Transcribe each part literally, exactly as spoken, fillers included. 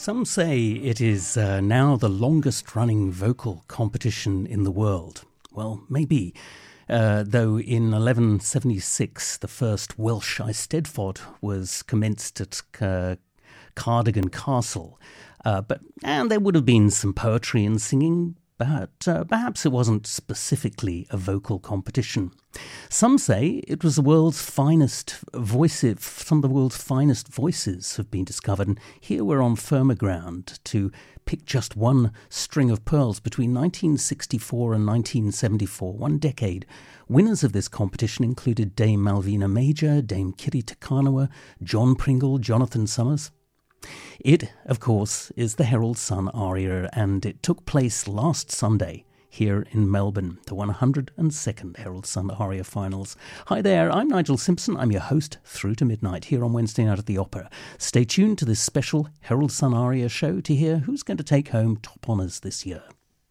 Some say it is uh, now the longest-running vocal competition in the world. Well, maybe. Uh, though in eleven seventy-six, the first Welsh Eisteddfod was commenced at uh, Cardigan Castle. Uh, but and there would have been some poetry and singing, but uh, perhaps it wasn't specifically a vocal competition. Some say it was the world's finest voices. Some of the world's finest voices have been discovered, and here we're on firmer ground to pick just one string of pearls between nineteen sixty-four and nineteen seventy-four, one decade. Winners of this competition included Dame Malvina Major, Dame Kiri Te Kanawa, John Pringle, Jonathan Summers. It, of course, is the Herald Sun aria, and it took place last Sunday here in Melbourne, the one hundred second Herald Sun aria finals. Hi there, I'm Nigel Simpson. I'm your host through to midnight here on Wednesday Night at the Opera. Stay tuned to this special Herald Sun aria show to hear who's going to take home top honours this year.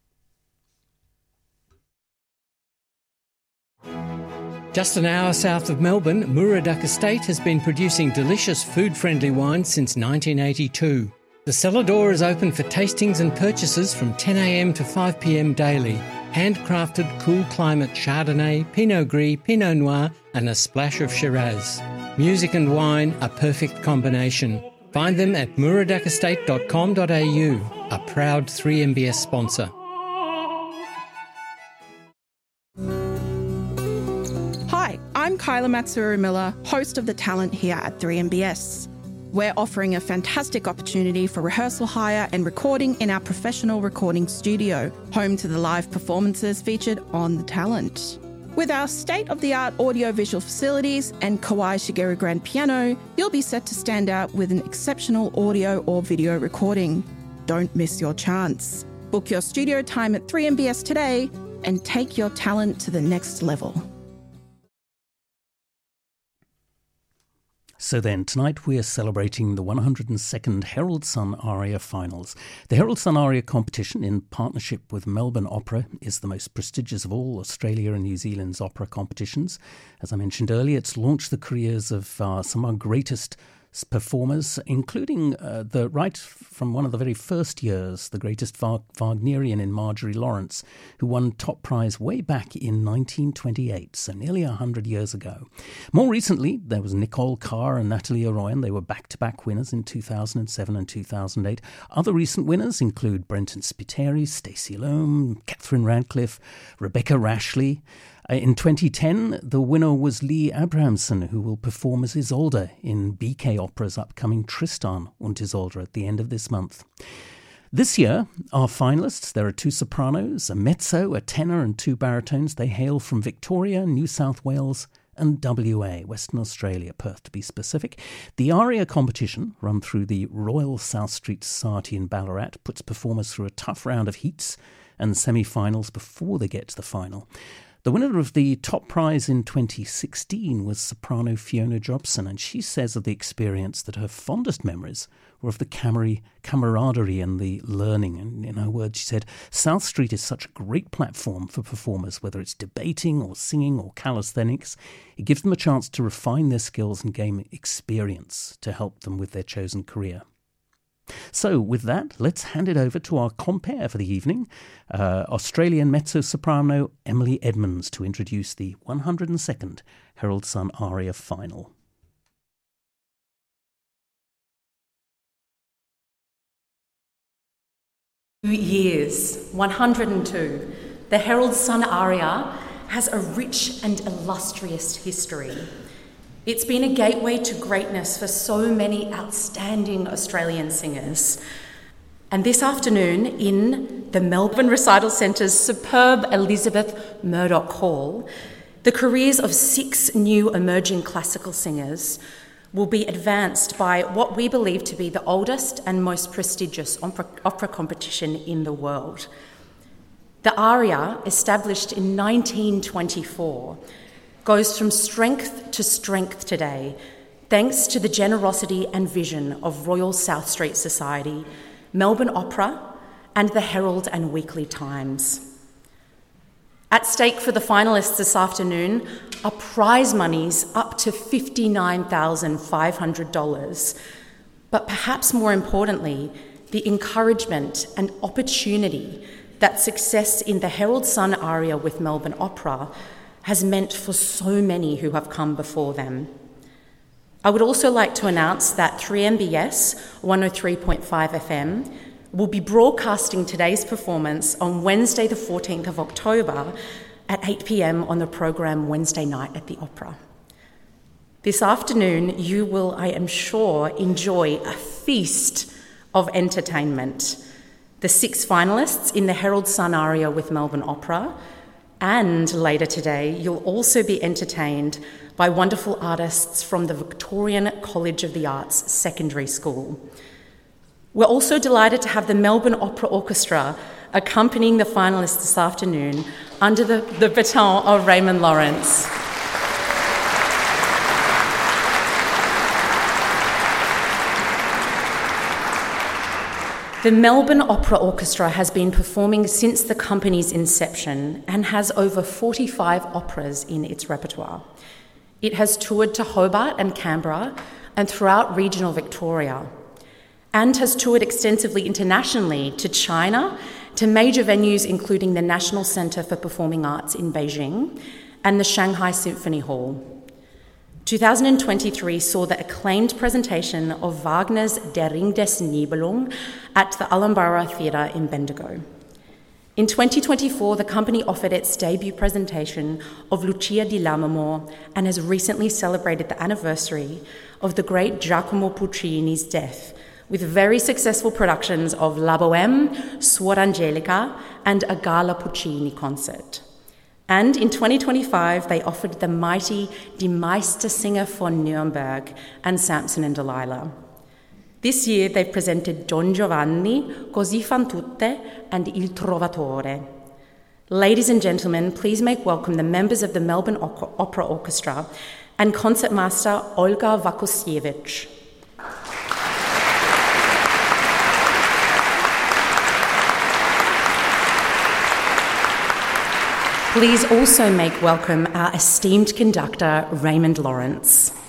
Just an hour south of Melbourne, Muraduck Estate has been producing delicious food-friendly wines since nineteen eighty-two. The cellar door is open for tastings and purchases from ten a.m. to five p.m. daily. Handcrafted cool climate Chardonnay, Pinot Gris, Pinot Noir and a splash of Shiraz. Music and wine, a perfect combination. Find them at muraduck estate dot com dot a u, a proud three M B S sponsor. Hi, I'm Kyla Matsuru-Miller, host of The Talent here at three M B S. We're offering a fantastic opportunity for rehearsal hire and recording in our professional recording studio, home to the live performances featured on The Talent. With our state-of-the-art audio-visual facilities and Kawai Shigeru grand piano, you'll be set to stand out with an exceptional audio or video recording. Don't miss your chance. Book your studio time at three M B S today and take your talent to the next level. So then, tonight we are celebrating the one hundred second Herald Sun Aria Finals. The Herald Sun Aria competition, in partnership with Melbourne Opera, is the most prestigious of all Australia and New Zealand's opera competitions. As I mentioned earlier, it's launched the careers of uh, some of our greatest performers, including uh, the right from one of the very first years, the greatest Wagnerian in Marjorie Lawrence, who won top prize way back in nineteen twenty-eight, so nearly one hundred years ago. More recently, there was Nicole Carr and Natalie Aroyan. They were back-to-back winners in two thousand seven and two thousand eight. Other recent winners include Brenton Spiteri, Stacey Loam, Catherine Radcliffe, Rebecca Rashley. In twenty ten, the winner was Lee Abrahamson, who will perform as Isolde in B K Opera's upcoming Tristan und Isolde at the end of this month. This year, our finalists, there are two sopranos, a mezzo, a tenor and two baritones. They hail from Victoria, New South Wales and W A, Western Australia, Perth to be specific. The aria competition, run through the Royal South Street Society in Ballarat, puts performers through a tough round of heats and semi-finals before they get to the final. The winner of the top prize in twenty sixteen was soprano Fiona Jobson, and she says of the experience that her fondest memories were of the camar- camaraderie and the learning. And in her words, she said, South Street is such a great platform for performers, whether it's debating or singing or calisthenics. It gives them a chance to refine their skills and gain experience to help them with their chosen career. So, with that, let's hand it over to our compere for the evening, uh, Australian mezzo-soprano Emily Edmonds, to introduce the one hundred second Herald Sun Aria Final. Two years, one hundred two. The Herald Sun Aria has a rich and illustrious history. It's been a gateway to greatness for so many outstanding Australian singers. And this afternoon, in the Melbourne Recital Centre's superb Elizabeth Murdoch Hall, the careers of six new emerging classical singers will be advanced by what we believe to be the oldest and most prestigious opera, opera competition in the world. The aria, established in nineteen twenty-four, goes from strength to strength today, thanks to the generosity and vision of Royal South Street Society, Melbourne Opera, and the Herald and Weekly Times. At stake for the finalists this afternoon are prize monies up to fifty-nine thousand five hundred dollars. But perhaps more importantly, the encouragement and opportunity that success in the Herald Sun aria with Melbourne Opera has meant for so many who have come before them. I would also like to announce that three M B S one oh three point five F M will be broadcasting today's performance on Wednesday the fourteenth of October at eight p.m. on the programme Wednesday Night at the Opera. This afternoon you will, I am sure, enjoy a feast of entertainment. The six finalists in the Herald Sun aria with Melbourne Opera, and later today you'll also be entertained by wonderful artists from the Victorian College of the Arts Secondary School. We're also delighted to have the Melbourne Opera Orchestra accompanying the finalists this afternoon under the, the baton of Raymond Lawrence. The Melbourne Opera Orchestra has been performing since the company's inception and has over forty-five operas in its repertoire. It has toured to Hobart and Canberra and throughout regional Victoria, and has toured extensively internationally to China, to major venues including the National Centre for Performing Arts in Beijing and the Shanghai Symphony Hall. twenty twenty-three saw the acclaimed presentation of Wagner's Der Ring des Nibelungen at the Alhambra Theatre in Bendigo. In twenty twenty-four, the company offered its debut presentation of Lucia di Lammermoor and has recently celebrated the anniversary of the great Giacomo Puccini's death with very successful productions of La Bohème, Suor Angelica, and a Gala Puccini concert. And in twenty twenty-five, they offered the mighty Die Meistersinger von Nürnberg and Samson and Delilah. This year, they've presented Don Giovanni, Così fan tutte, and Il Trovatore. Ladies and gentlemen, please make welcome the members of the Melbourne Opera Orchestra and concertmaster Olga Vakusiewicz. Please also make welcome our esteemed conductor, Raymond Lawrence.